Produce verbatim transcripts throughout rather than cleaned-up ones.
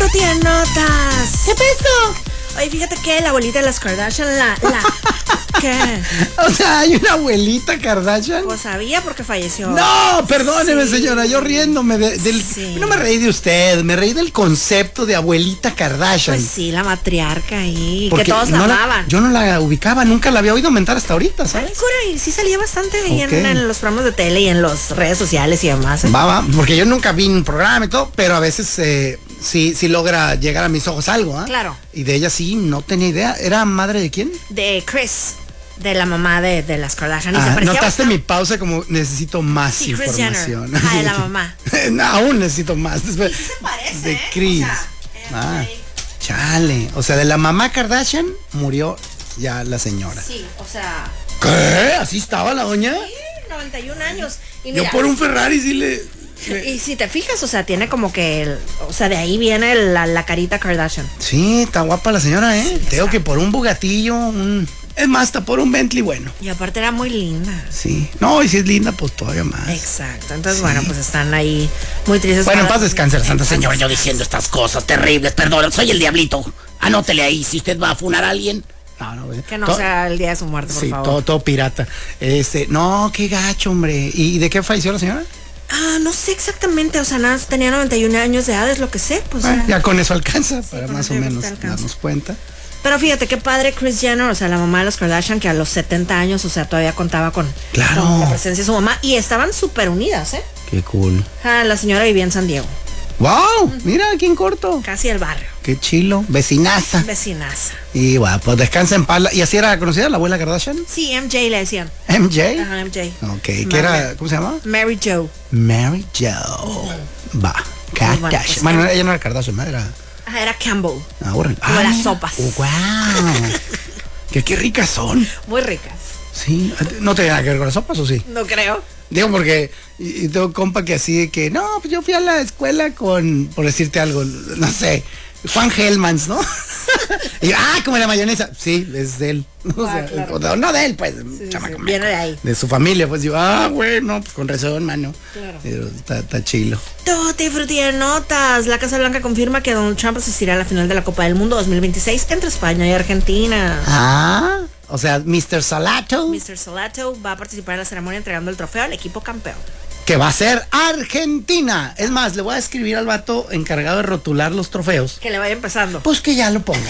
Frutianotas. ¿Qué pasó? Oye, fíjate que la abuelita de las Kardashian, la... la ¿Qué? O sea, hay una abuelita Kardashian. Pues sabía porque falleció. No, perdóneme, Sí. señora, yo riéndome de, del... Sí. No me reí de usted, me reí del concepto de abuelita Kardashian. Pues sí, la matriarca ahí, Porque que todos la no amaban. Yo no la ubicaba, nunca la había oído mentar hasta ahorita, ¿sabes? Ay, cura, y sí salía bastante ahí Ok. en, en los programas de tele y en las redes sociales y demás. ¿eh? Va, va, porque yo nunca vi un programa y todo, pero a veces eh, sí, sí logra llegar a mis ojos algo, ¿ah? Claro. Y de ella sí, no tenía idea. ¿Era madre de quién? De Chris, de la mamá de, de las Kardashian. Y se Ah, parecía notaste bastante- mi pausa como necesito más Sí, Kris información. Jenner. Ah, de la mamá. No, aún necesito más. Después, Sí se parece, de ¿eh? Chris. O sea, ah, M J. chale. O sea, de la mamá Kardashian murió ya la señora. Sí, o sea, ¿Qué? ¿Así estaba la doña? sí, noventa y un años. Y Yo mira, por un Ferrari sí le... le- y si te fijas, o sea, tiene como que, el- o sea, de ahí viene la, la carita Kardashian. Sí, está guapa la señora, ¿eh? Sí, Te digo está. que por un Bugatillo, un... Es más, hasta por un Bentley bueno. Y aparte era muy linda. Sí. No, y si es linda, pues todavía más. Exacto. Entonces, bueno, pues están ahí muy tristes. Bueno, en Para- paz descanse la Santa Señora. Yo diciendo estas cosas terribles, perdón, soy el diablito. Anótele ahí, si usted va a funar a alguien. No, no, Que no to- sea el día de su muerte, por Sí, favor. todo, todo pirata. Este, no, qué gacho, hombre. ¿Y de qué falleció la señora? Ah, no sé exactamente, o sea, nada, tenía noventa y un años de edad, es lo que sé, pues. Bueno, ya. ya con eso alcanza, para con más eso o ya menos te alcanza. darnos cuenta. Pero fíjate qué padre Kris Jenner, o sea, la mamá de los Kardashian, que a los setenta años, o sea, todavía contaba con, Claro. con la presencia de su mamá y estaban súper unidas, ¿eh? Qué cool. Ah, la señora vivía en San Diego, ¡Wow! Mira, aquí en corto. casi el barrio, Qué chilo. Vecinaza. vecinaza. Y bueno, pues descansa en paz. ¿Y así era conocida la abuela Kardashian? Sí, M J le decían. M J. Ajá, M J. Ok, ¿qué era? ¿Cómo se llama? Mary Jo. Mary Jo. Va. bueno, Kardashian. pues, Bueno, ella no era Kardashian, ¿no? Era. Ajá, era Campbell. Ah, órale. Como Ah, las mira. sopas. Oh, wow. que qué ricas son. Muy ricas. Sí. ¿No tiene nada que ver con las sopas o sí? No creo. Digo porque y, y tengo compa que así de que, no, pues yo fui a la escuela con, por decirte algo, no sé, Juan Hellmans, ¿no? y yo, ah, como la mayonesa. Sí, es de él. O Ah, sea, claro. o de- no de él, pues, Sí, chamaco sí, meco. viene de ahí. De su familia, pues yo, ah, bueno, pues con razón, mano. Claro. Pero está, está chilo. Tutti frutti de notas. La Casa Blanca confirma que Donald Trump asistirá a la final de la Copa del Mundo dos mil veintiséis entre España y Argentina. Ah, o sea, mister Salato, mister Salato va a participar en la ceremonia entregando el trofeo al equipo campeón. que va a ser Argentina. Es más, le voy a escribir al vato encargado de rotular los trofeos. Que le vaya empezando. Pues que ya lo ponga.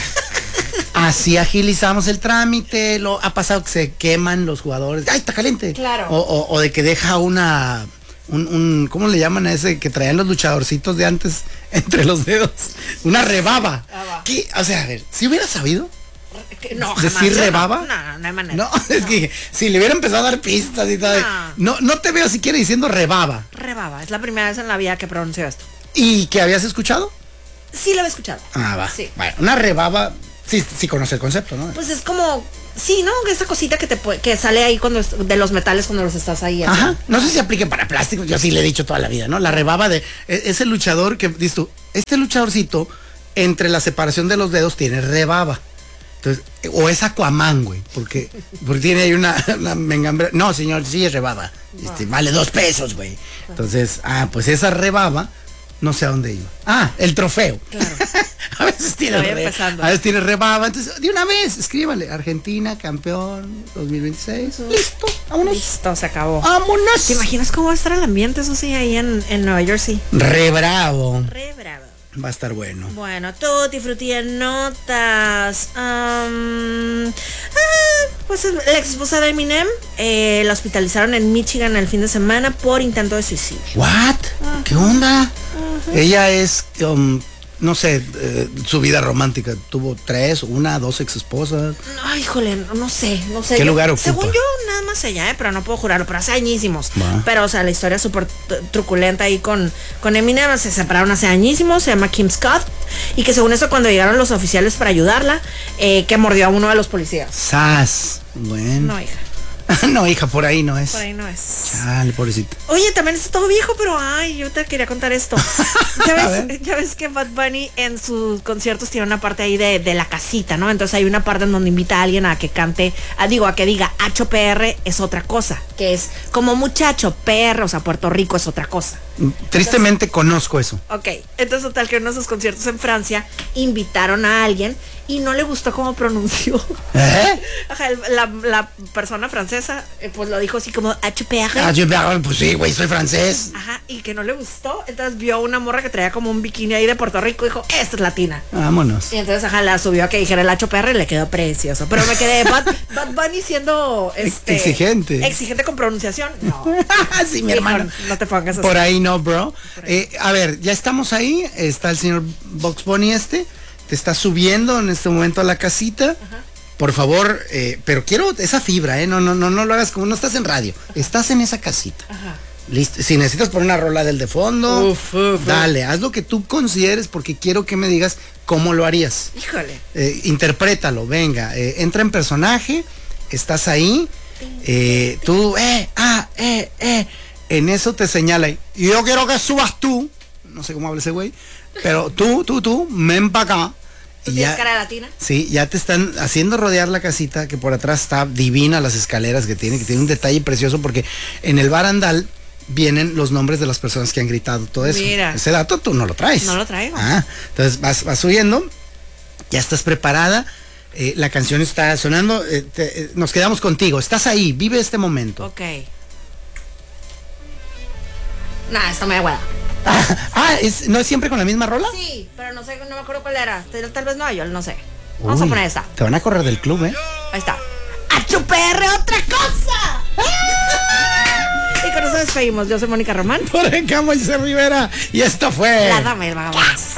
Así agilizamos el trámite. Lo ha pasado que se queman los jugadores. ¡Ay, está caliente! Claro. O, o- o de que deja una. Un, un- ¿Cómo le llaman a ese que traían los luchadorcitos de antes entre los dedos? Una rebaba. Ah, va. ¿Qué? O sea, a ver, si hubiera sabido. Que- No, jamás. ¿Decir ¿eh? rebaba? No, no, no hay manera. No, es que si le hubiera empezado a dar pistas y todo. No. No, no te veo siquiera diciendo rebaba. Rebaba. Es la primera vez en la vida que pronuncio esto. ¿Y que habías escuchado? Sí lo he escuchado. Ah, va. Sí. Bueno, una rebaba. Sí, sí conoce el concepto, ¿no? Pues es como... Sí, ¿no? Esa cosita que te puede- que sale ahí cuando es- de los metales cuando los estás ahí. Ajá, haciendo. no sé si aplique para plásticos, yo sí le he dicho toda la vida, ¿no? La rebaba de e- ese luchador que dices tú, este luchadorcito entre la separación de los dedos tiene rebaba. Entonces, o es Aquaman, güey, porque, porque tiene ahí una, una mengambre. No, señor, sí es rebaba. Este, vale dos pesos, güey. Entonces, ah, pues esa rebaba, no sé a dónde iba. Ah, el trofeo. Claro. a veces tiene Voy re- empezando. a veces tiene rebaba. Entonces, de una vez, escríbale, Argentina, campeón dos mil veintiséis. Listo, vámonos. Listo, se acabó. Vámonos. ¿Te imaginas cómo va a estar el ambiente, eso sí, ahí en, en Nueva Jersey? Re bravo. Re bravo. Va a estar bueno. Bueno, tutti frutti de notas. Am, ah, pues la ex esposa de Eminem eh, la hospitalizaron en Michigan el fin de semana por intento de suicidio. ¿What? ¿Qué onda? Ella es, um, no sé, eh, su vida romántica. Tuvo tres, una, dos ex esposas. Ay, híjole, no, no sé, no sé. ¿Qué Yo- lugar ocupa? Según yo, nada más ella, ¿eh? Pero no puedo jurarlo, pero hace añísimos. Va. Pero, o sea, la historia es súper t- truculenta ahí con, con Eminem. Se separaron hace añísimos, se llama Kim Scott. Y que según eso, cuando llegaron los oficiales para ayudarla, eh, que mordió a uno de los policías. Sas. Bueno. No, hija. No, hija, por ahí no es. Por ahí no es. Chale, pobrecito. Oye, también está todo viejo, pero ay, yo te quería contar esto. Ya ves, ya ves que Bad Bunny en sus conciertos tiene una parte ahí de, de la casita, ¿no? Entonces hay una parte en donde invita a alguien a que cante, a, digo, a que diga H P R es otra cosa, que es como muchacho, P R, o sea, Puerto Rico es otra cosa. Tristemente entonces, conozco eso. Ok, entonces total que en uno de sus conciertos en Francia invitaron a alguien y no le gustó cómo pronunció. ¿Eh? Ajá, el- la, la persona francesa eh, pues lo dijo así como H P R. Ah, yo, ah, pues sí, güey, soy francés. Ajá, y que no le gustó. Entonces vio una morra que traía como un bikini ahí de Puerto Rico y dijo, esta es latina. Vámonos. Y entonces, ajá, la subió a que dijera el H P R y le quedó precioso. Pero me quedé, Bad, Bad Bunny siendo este, Exigente. Exigente con pronunciación. No. Sí, mi Hijo, hermano. no te pongas así. Por ahí no, bro. Eh, a ver, ya estamos ahí. Está el señor Box Bunny este. Te está subiendo en este momento a la casita. Ajá. Por favor, eh, pero quiero esa fibra, ¿eh? No, no, no, no lo hagas como no estás en radio. Estás en esa casita. Ajá. Listo. Si necesitas poner una rola del de fondo, Uf, uf, uf. dale, haz lo que tú consideres porque quiero que me digas cómo lo harías. Híjole. Eh, interprétalo, venga, eh, entra en personaje, estás ahí, eh, tú, eh, ah, eh, eh, en eso te señala, y yo quiero que subas tú, no sé cómo habla ese güey, pero tú, tú, tú, ven para acá. ¿Tú Y tienes ya, cara latina? sí, ya te están haciendo rodear la casita, que por atrás está divina las escaleras que tiene, que tiene un detalle precioso, porque en el barandal vienen los nombres de las personas que han gritado todo eso. Mira. Ese dato tú no lo traes. No lo traigo. Ah, entonces vas, vas subiendo, ya estás preparada, eh, la canción está sonando, eh, te- eh, nos quedamos contigo, estás ahí, vive este momento. Ok. Nah, esto me da hueá. Ah, ¿es, ¿no es siempre con la misma rola? Sí, pero no sé, no me acuerdo cuál era. Tal, tal vez no, yo no sé. Vamos Uy, a poner esta. Te van a correr del club, ¿eh? Ahí está. H P R otra cosa. Y con eso despedimos. Yo soy Mónica Román. Por acá, Moisés Rivera, y esto fue... La dama y el vagabundo.